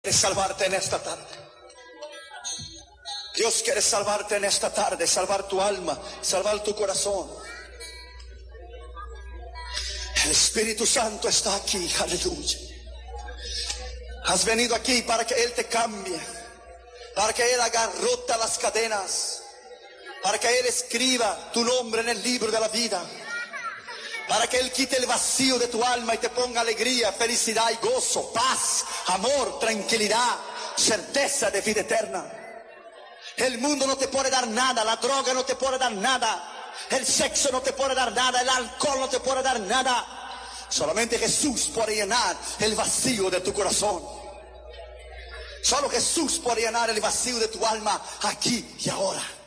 quiere salvarte en esta tarde. Dios quiere salvarte en esta tarde, salvar tu alma, salvar tu corazón. El Espíritu Santo está aquí, aleluya. Has venido aquí para que Él te cambie, para que Él haga rota las cadenas, para que Él escriba tu nombre en el libro de la vida, para que Él quite el vacío de tu alma y te ponga alegría, felicidad y gozo, paz, amor, tranquilidad, certeza de vida eterna. El mundo no te puede dar nada, la droga no te puede dar nada, el sexo no te puede dar nada, el alcohol no te puede dar nada. Solamente Jesús puede llenar el vacío de tu corazón. Solo Jesús puede llenar el vacío de tu alma aquí y ahora.